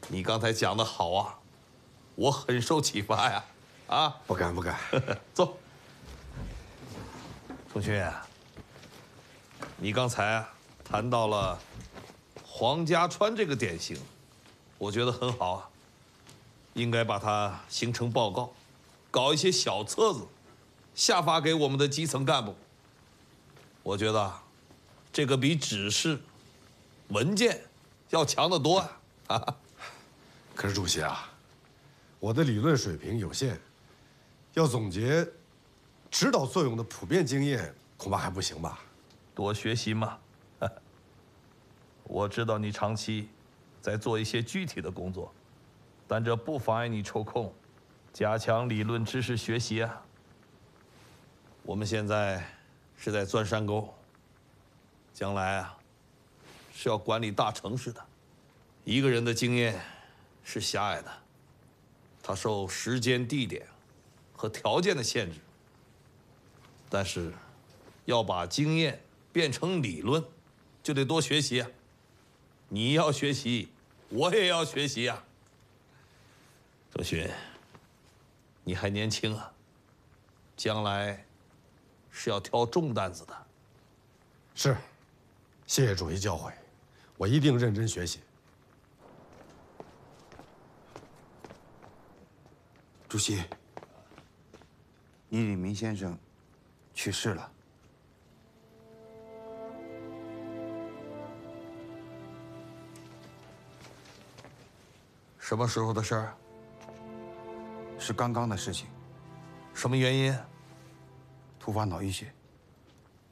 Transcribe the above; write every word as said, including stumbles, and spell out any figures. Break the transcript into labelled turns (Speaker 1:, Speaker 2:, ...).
Speaker 1: 你刚才讲的好啊，我很受启发呀！啊，
Speaker 2: 不敢不敢。
Speaker 1: 坐。仲勋，你刚才啊谈到了黄家川这个典型，我觉得很好啊，应该把它形成报告，搞一些小册子，下发给我们的基层干部。我觉得这个比指示、文件要强得多啊！
Speaker 2: 可是主席啊，我的理论水平有限，要总结指导作用的普遍经验，恐怕还不行吧？
Speaker 1: 多学习嘛。我知道你长期在做一些具体的工作，但这不妨碍你抽空加强理论知识学习啊。我们现在是在钻山沟，将来啊是要管理大城市的。一个人的经验是狭隘的，他受时间、地点和条件的限制。但是，要把经验变成理论，就得多学习啊。你要学习，我也要学习啊。周勋，你还年轻啊，将来是要挑重担子的。
Speaker 2: 是，谢谢主席教诲，我一定认真学习。
Speaker 3: 主席，倪李明先生去世了。
Speaker 1: 什么时候的事儿？
Speaker 3: 是刚刚的事情。
Speaker 1: 什么原因？
Speaker 3: 突发脑溢血。